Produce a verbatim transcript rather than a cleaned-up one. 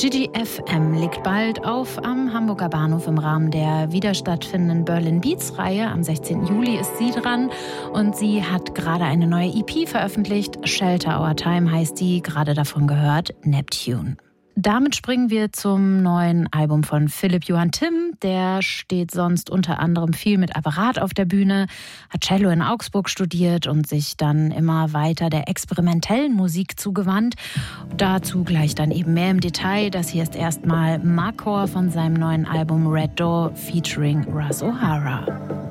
Gigi F M legt bald auf am Hamburger Bahnhof im Rahmen der wieder stattfindenden Berlin Beats-Reihe. Am sechzehnten Juli ist sie dran und sie hat gerade eine neue E P veröffentlicht. Shelter Our Time heißt die, gerade davon gehört, Neptune. Damit springen wir zum neuen Album von Philipp Johann Timm. Der steht sonst unter anderem viel mit Apparat auf der Bühne, hat Cello in Augsburg studiert und sich dann immer weiter der experimentellen Musik zugewandt. Dazu gleich dann eben mehr im Detail. Das hier ist erstmal Makor von seinem neuen Album Red Door featuring Russ O'Hara.